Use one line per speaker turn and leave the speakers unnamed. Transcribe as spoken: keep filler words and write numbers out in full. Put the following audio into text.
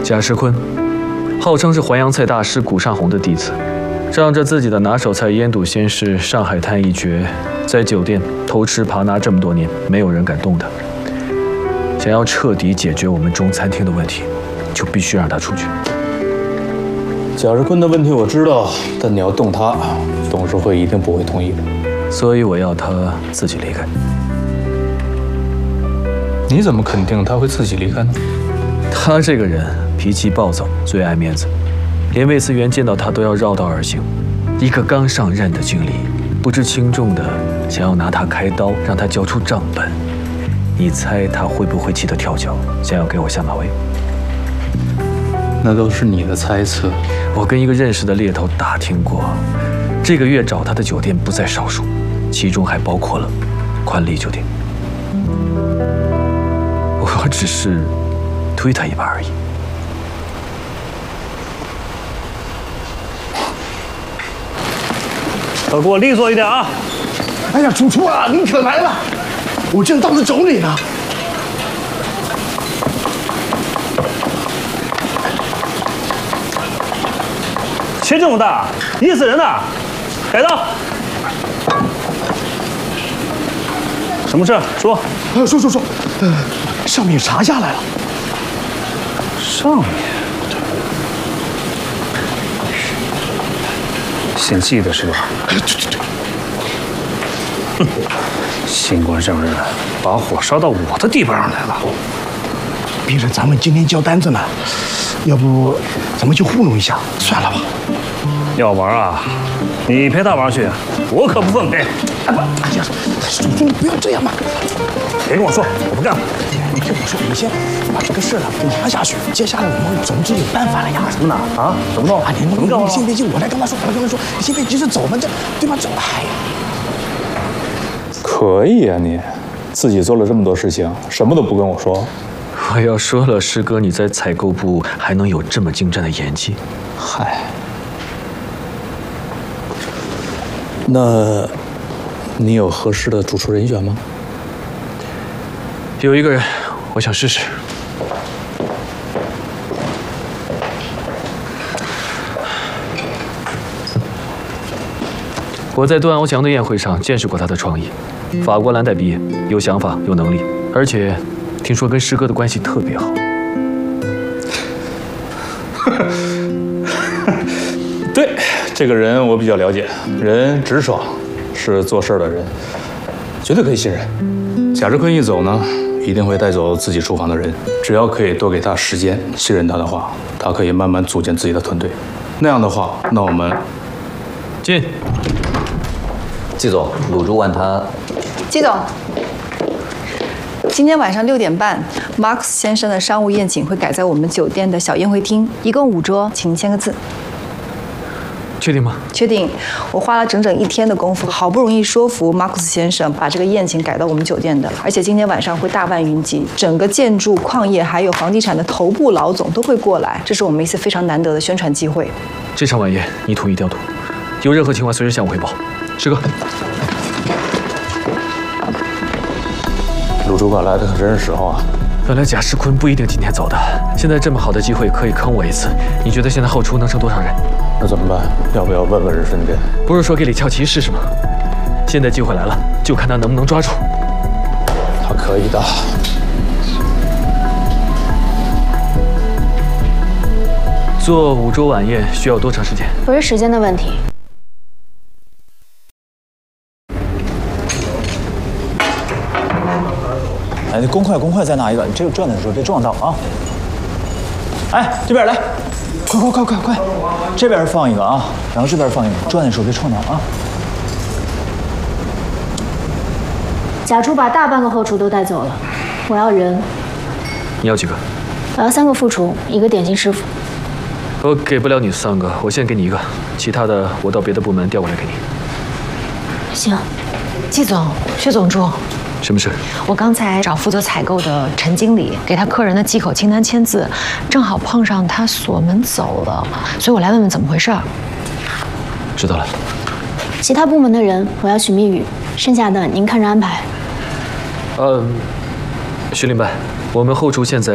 贾世坤，号称是淮扬菜大师古尚红的弟子，仗着自己的拿手菜腌笃鲜是上海滩一绝，在酒店偷吃扒拿这么多年，没有人敢动他。想要彻底解决我们中餐厅的问题，就必须让他出去。
贾世坤的问题我知道，但你要动他，董事会一定不会同意的。
所以我要他自己离开。
你怎么肯定他会自己离开呢？
他这个人脾气暴躁，最爱面子，连魏思源见到他都要绕道而行。一个刚上任的经理，不知轻重的想要拿他开刀，让他交出账本。你猜他会不会气得跳脚，想要给我下马威？
那都是你的猜测。
我跟一个认识的猎头打听过，这个月找他的酒店不在少数，其中还包括了宽利酒店。我只是推他一把而已。
都给我利索一点啊！
哎呀，主厨啊，您可来了，我正当着找你呢。
切这么大，噎死人呐！改刀。什么事？说。
呃，说说说，呃，上面查下来了。
上面。姓季的是吧？
对对对。
哼，新官上任，把火烧到我的地盘上来了。
逼着咱们今天交单子呢，要不咱们就糊弄一下，算了吧。
要玩啊？你陪他玩去，我可不奉陪。
哎不，哎呀，主厨你不要这样嘛！
别跟我说，我不干了。
你听我说，你先把这个事啊给压下去，接下来我们总之有办法了呀。
什么呢？啊？怎么弄？
啊，你你你先别急，我来跟他说，我来跟他说，你先别急着走嘛，这对吧？走，哎呀。
可以啊，你自己做了这么多事情，什么都不跟我说。
我要说了，师哥，你在采购部还能有这么精湛的演技？
嗨，那你有合适的主厨人选吗？
有一个人，我想试试。我在段翱翔的宴会上见识过他的创意，法国蓝带毕业，有想法，有能力，而且听说跟师哥的关系特别好。
对，这个人我比较了解，人直爽，是做事的人，绝对可以信任。贾志坤一走呢，一定会带走自己厨房的人，只要可以多给他时间，信任他的话，他可以慢慢组建自己的团队。那样的话，那我们
进。
季总，卤猪问他。
季总，今天晚上六点半 ，Marx 先生的商务宴请会改在我们酒店的小宴会厅，一共五桌，请您签个字。
确定吗？
确定。我花了整整一天的功夫，好不容易说服 Marx 先生把这个宴请改到我们酒店的，而且今天晚上会大办云集，整个建筑、矿业还有房地产的头部老总都会过来，这是我们一次非常难得的宣传机会。
这场晚宴你统一调度，有任何情况随时向我汇报。师哥。
鲁主管来的可真是时候啊！
本来贾世坤不一定今天走的，现在这么好的机会可以坑我一次，你觉得现在后厨能剩多少人？
那怎么办？要不要问问人身边？
不是说给李翘琪试试吗？现在机会来了，就看他能不能抓住。
他可以的。
做五桌晚宴需要多长时间？
不是时间的问题。
哎，你公筷公筷再拿一个，你这个转的时候别撞到啊！哎，这边来，快快快快快，这边放一个啊，然后这边放一个，转的时候别撞到啊！
贾厨把大半个后厨都带走了，我要人。
你要几个？
我要三个副厨，一个点心师傅。
我给不了你三个，我先给你一个，其他的我到别的部门调过来给你。
行。
季总，薛总助。
什么事？
我刚才找负责采购的陈经理给他客人的忌口清单签字，正好碰上他锁门走了，所以我来问问怎么回事。
知道了。
其他部门的人我要许密语，剩下的您看着安排。
嗯，徐领班，我们后厨现在。